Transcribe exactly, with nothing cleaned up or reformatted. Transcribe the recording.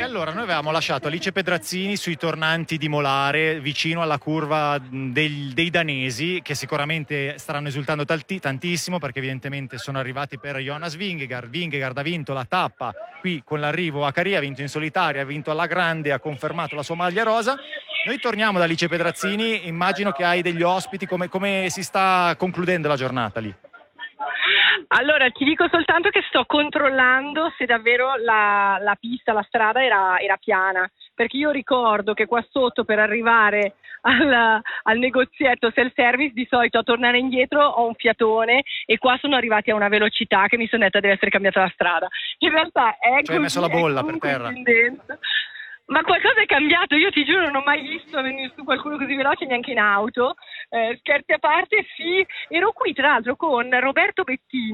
allora noi avevamo lasciato Alice Pedrazzini sui tornanti di Molare, vicino alla curva dei, dei danesi, che sicuramente staranno esultando tanti, tantissimo, perché evidentemente sono arrivati per Jonas Vingegaard. Vingegaard ha vinto la tappa qui con l'arrivo a Caria, ha vinto in solitaria, ha vinto alla grande, ha confermato la sua maglia rosa. Noi torniamo da Alice Pedrazzini, immagino che hai degli ospiti, come, come si sta concludendo la giornata lì? Allora, ti dico soltanto che sto controllando se davvero la, la pista, la strada era, era piana, perché io ricordo che qua sotto per arrivare al, al negozietto self-service di solito a tornare indietro ho un fiatone e qua sono arrivati a una velocità che mi sono detta deve essere cambiata la strada. In realtà è cioè così, hai messo la bolla per terra. Ma qualcosa è cambiato, io ti giuro non ho mai visto venire su qualcuno così veloce neanche in auto, eh, scherzi a parte, sì, ero qui tra l'altro con Roberto Bettini.